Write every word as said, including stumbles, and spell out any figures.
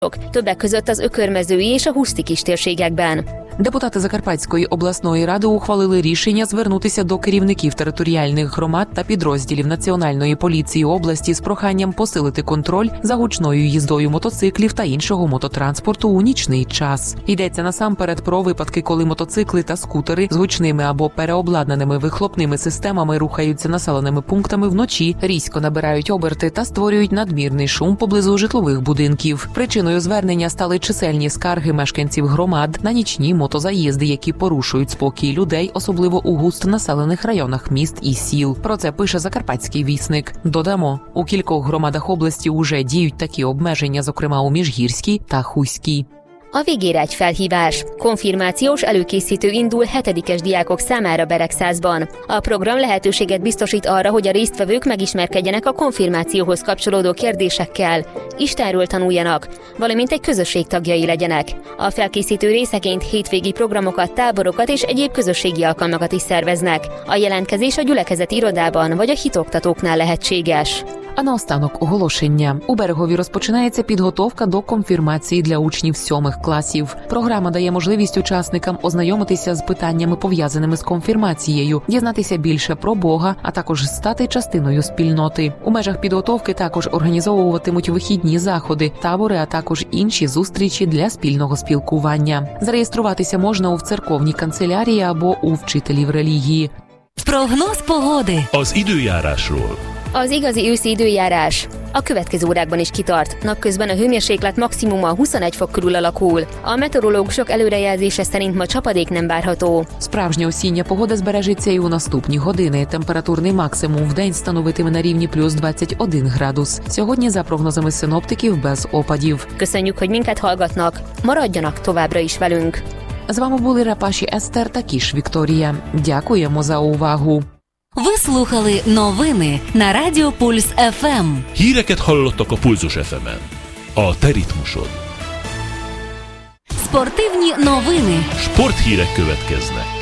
Többek között az Ökörmezői és a Huszti-Kis térségekben. Депутати Закарпатської обласної ради ухвалили рішення звернутися до керівників територіальних громад та підрозділів Національної поліції області з проханням посилити контроль за гучною їздою мотоциклів та іншого мототранспорту у нічний час. Йдеться насамперед про випадки, коли мотоцикли та скутери з гучними або переобладнаними вихлопними системами рухаються населеними пунктами вночі, різко набирають оберти та створюють надмірний шум поблизу житлових будинків. Причиною звернення стали чисельні скарги мешканців громад на нічні мотозаїзди, які порушують спокій людей, особливо у густонаселених районах міст і сіл. Про це пише Закарпатський вісник. Додамо, у кількох громадах області уже діють такі обмеження, зокрема у Міжгірській та Хуській. A végére egy felhívás. Konfirmációs előkészítő indul hetedikes diákok számára Beregszázban. A program lehetőséget biztosít arra, hogy a résztvevők megismerkedjenek a konfirmációhoz kapcsolódó kérdésekkel, Istenről tanuljanak, valamint egy közösség tagjai legyenek. A felkészítő részeként hétvégi programokat, táborokat és egyéb közösségi alkalmakat is szerveznek. A jelentkezés a gyülekezeti irodában vagy a hitoktatóknál lehetséges. А наостанок оголошення. У Берегові розпочинається підготовка до конфірмації для учнів сьомих класів. Програма дає можливість учасникам ознайомитися з питаннями, пов'язаними з конфірмацією, дізнатися більше про Бога, а також стати частиною спільноти. У межах підготовки також організовуватимуть вихідні заходи, табори, а також інші зустрічі для спільного спілкування. Зареєструватися можна у церковній канцелярії або у вчителів релігії. Прогноz pogody. Az időjárásról. Az igazi őszi időjárás a következő órákban is kitart. Napközben a hőmérséklet maximuma huszonegy fok körül alakul. A meteorológusok előrejelzése szerint ma csapadék nem várható. Справжня осіння погода збережеться і у наступні години. Температурний максимум в день становитиме на рівні плюс двадцять один градус. Сьогодні, за прогнозами синоптиків, без опадів. Köszönjük, hogy minket hallgatnak. Maradjanak továbbra is velünk. З вами були Рапаші Естер та Кіш Вікторія. Дякуємо за увагу. Ви слухали новини на Радіо Пульс еф ем. Híreket hallottak a Pulzus еф емен. A te ritmusod. Спортивні новини. Sporthírek következnek.